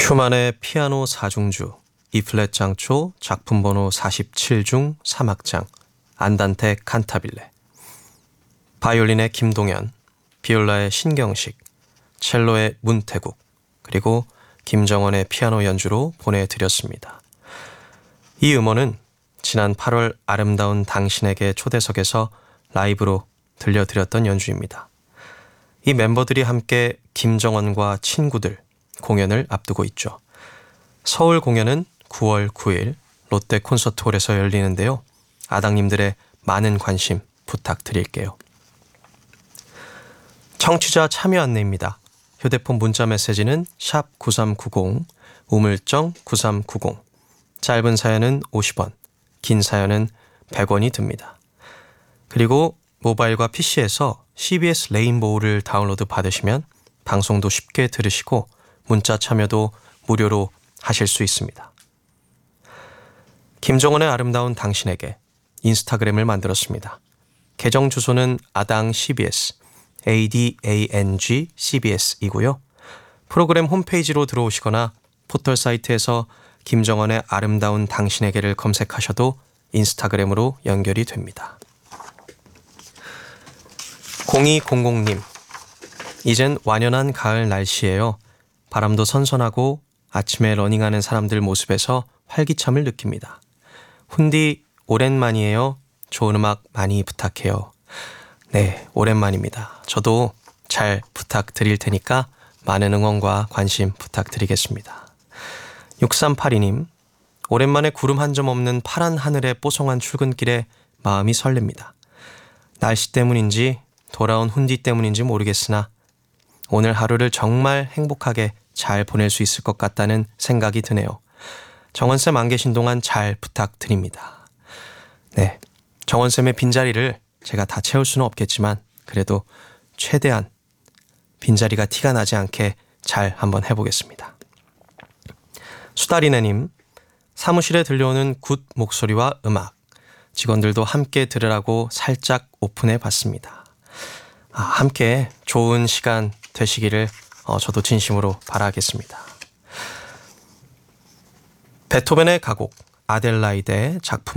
슈만의 피아노 4중주, E플랫 장초 작품 번호 47중 3악장, 안단테 칸타빌레. 바이올린의 김동현, 비올라의 신경식, 첼로의 문태국, 그리고 김정원의 피아노 연주로 보내드렸습니다. 이 음원은 지난 8월 아름다운 당신에게 초대석에서 라이브로 들려드렸던 연주입니다. 이 멤버들이 함께 김정원과 친구들 공연을 앞두고 있죠. 서울 공연은 9월 9일 롯데 콘서트홀에서 열리는데요. 아당님들의 많은 관심 부탁드릴게요. 청취자 참여 안내입니다. 휴대폰 문자 메시지는 샵 9390, 우물정 9390. 짧은 사연은 50원, 긴 사연은 100원이 듭니다. 그리고 모바일과 PC에서 CBS 레인보우를 다운로드 받으시면 방송도 쉽게 들으시고 문자 참여도 무료로 하실 수 있습니다. 김정원의 아름다운 당신에게 인스타그램을 만들었습니다. 계정 주소는 아당 CBS, ADANG CBS이고요. 프로그램 홈페이지로 들어오시거나 포털 사이트에서 김정원의 아름다운 당신에게를 검색하셔도 인스타그램으로 연결이 됩니다. 0200님, 이젠 완연한 가을 날씨예요. 바람도 선선하고 아침에 러닝하는 사람들 모습에서 활기참을 느낍니다. 훈디 오랜만이에요. 좋은 음악 많이 부탁해요. 네, 오랜만입니다. 저도 잘 부탁드릴 테니까 많은 응원과 관심 부탁드리겠습니다. 6382님, 오랜만에 구름 한 점 없는 파란 하늘의 뽀송한 출근길에 마음이 설렙니다. 날씨 때문인지 돌아온 훈디 때문인지 모르겠으나 오늘 하루를 정말 행복하게 잘 보낼 수 있을 것 같다는 생각이 드네요. 정원쌤 안 계신 동안 잘 부탁드립니다. 네, 정원쌤의 빈자리를 제가 다 채울 수는 없겠지만 그래도 최대한 빈자리가 티가 나지 않게 잘 한번 해보겠습니다. 수다리네님, 사무실에 들려오는 굿 목소리와 음악, 직원들도 함께 들으라고 살짝 오픈해 봤습니다. 함께 좋은 시간 되시기를 저도 진심으로 바라겠습니다. 베토벤의 가곡 아델라이드의 작품